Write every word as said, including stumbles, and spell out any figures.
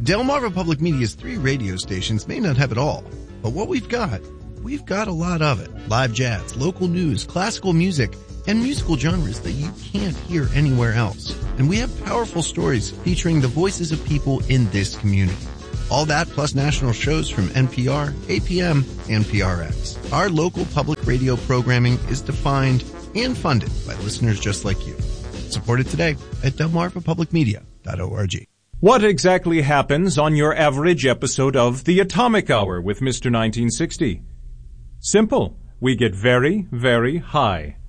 Delmarva Public Media's three radio stations may not have it all, but what we've got, we've got a lot of it. Live jazz, local news, classical music, and musical genres that you can't hear anywhere else. And we have powerful stories featuring the voices of people in this community. All that plus national shows from N P R, A P M, and P R X. Our local public radio programming is defined and funded by listeners just like you. Support it today at delmarva public media dot org. What exactly happens on your average episode of The Atomic Hour with Mister nineteen sixty? Simple. We get very, very high.